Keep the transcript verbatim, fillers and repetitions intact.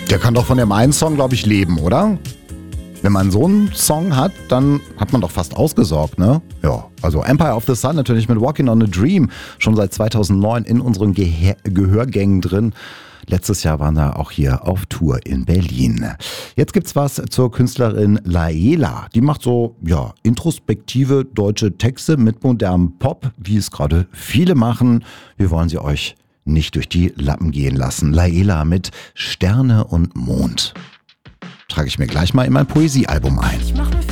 Der kann doch von dem einen Song, glaube ich, leben, oder? Wenn man so einen Song hat, dann hat man doch fast ausgesorgt, ne? Ja, also Empire of the Sun natürlich mit Walking on a Dream, schon seit zweitausendneun in unseren Gehe- Gehörgängen drin. Letztes Jahr waren wir auch hier auf Tour in Berlin. Jetzt gibt's was zur Künstlerin Laela. Die macht so, ja, introspektive deutsche Texte mit modernem Pop, wie es gerade viele machen. Wir wollen sie euch nicht durch die Lappen gehen lassen. Laela mit Sterne und Mond. Trage ich mir gleich mal in mein Poesiealbum ein.